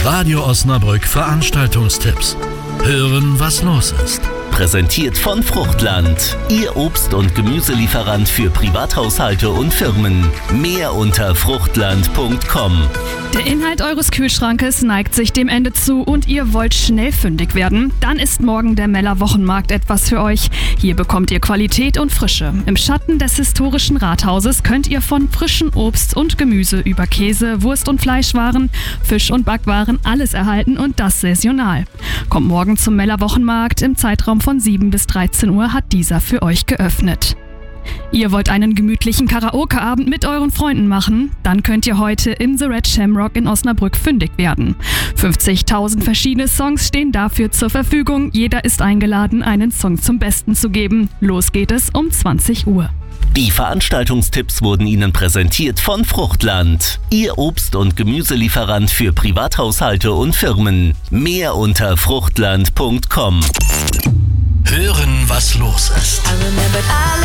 Radio Osnabrück Veranstaltungstipps. Hören, was los ist. Präsentiert von Fruchtland, Ihr Obst- und Gemüselieferant für Privathaushalte und Firmen. Mehr unter fruchtland.com. Der Inhalt eures Kühlschrankes neigt sich dem Ende zu und ihr wollt schnell fündig werden? Dann ist morgen der Meller Wochenmarkt etwas für euch. Hier bekommt ihr Qualität und Frische. Im Schatten des historischen Rathauses könnt ihr von frischen Obst und Gemüse über Käse, Wurst- und Fleischwaren, Fisch- und Backwaren alles erhalten und das saisonal. Kommt morgen zum Meller Wochenmarkt. Im Zeitraum von 7 bis 13 Uhr hat dieser für euch geöffnet. Ihr wollt einen gemütlichen Karaoke-Abend mit euren Freunden machen? Dann könnt ihr heute im The Red Shamrock in Osnabrück fündig werden. 50.000 verschiedene Songs stehen dafür zur Verfügung. Jeder ist eingeladen, einen Song zum Besten zu geben. Los geht es um 20 Uhr. Die Veranstaltungstipps wurden Ihnen präsentiert von Fruchtland, Ihr Obst- und Gemüselieferant für Privathaushalte und Firmen. Mehr unter fruchtland.com. Hören, was los ist.